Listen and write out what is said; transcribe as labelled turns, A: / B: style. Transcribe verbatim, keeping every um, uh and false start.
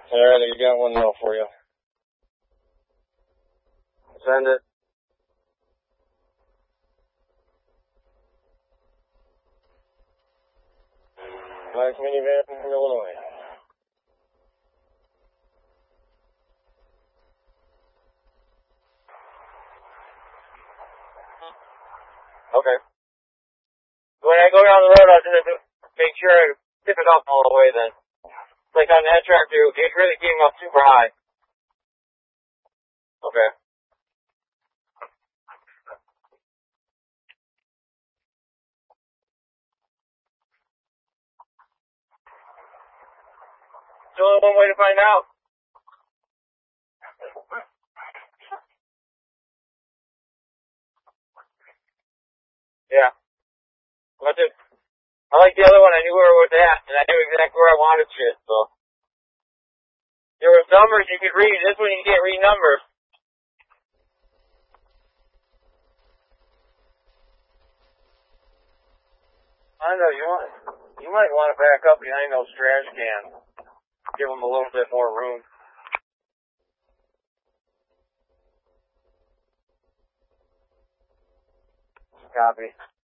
A: Alright, I got one now for you. Send it. Black minivan from Illinois. Okay. When I go down the road, I'll just make sure I tip it up all the way then. Like on that tractor, it really came up super high. Okay. There's only one way to find out. Yeah. But the, I like the other one. I knew where it was at, and I knew exactly where I wanted shit, so. There were numbers you could read. This one you can't read numbers. I know, you want, you might want to back up behind those trash cans. Give them a little bit more room. Copy.